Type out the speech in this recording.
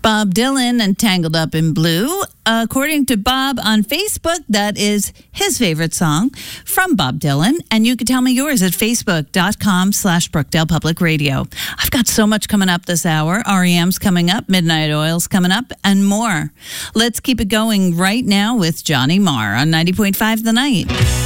Bob Dylan and Tangled Up in Blue. According to Bob on Facebook, that is his favorite song from Bob Dylan. And you can tell me yours at facebook.com/Brookdale Public Radio. I've got so much coming up this hour. REM's coming up, Midnight Oil's coming up, and more. Let's keep it going right now with Johnny Marr on 90.5 The Night.